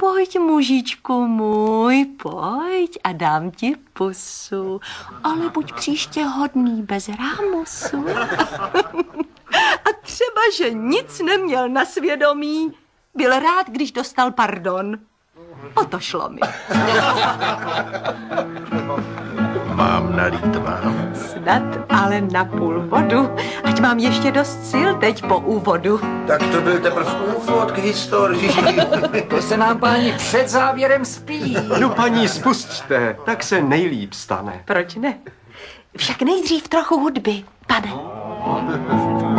Pojď, mužičku můj, pojď a dám ti pusu. Ale buď příště hodný bez rámusu. A třeba, že nic neměl na svědomí, byl rád, když dostal pardon. O to šlo mi. Mám nalít vám? Snad ale na půl vodu, ať mám ještě dost sil teď po úvodu. Tak to byl teprve úvod k historii. To se nám, páni, před závěrem spí. No, paní, spusťte, tak se nejlíp stane. Proč ne? Však nejdřív trochu hudby, pane.